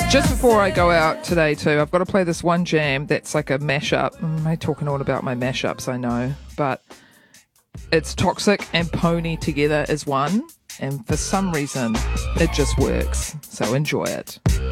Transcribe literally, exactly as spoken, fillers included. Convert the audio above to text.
Just before I go out today too, I've got to play this one jam that's like a mashup. I'm talking all about my mashups, I know, but it's Toxic and Pony together as one, and for some reason it just works. So enjoy it.